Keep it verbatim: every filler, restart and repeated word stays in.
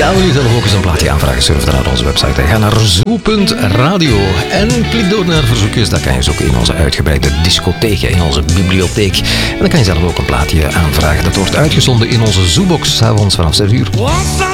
Ja, wil je zelf ook eens een plaatje aanvragen? Surf dan naar onze website. Ga naar zoo punt radio en klik door naar verzoekjes. Dat kan je zoeken in onze uitgebreide discotheek, in onze bibliotheek. En dan kan je zelf ook een plaatje aanvragen. Dat wordt uitgezonden in onze Zoobox, 's avonds vanaf zes uur.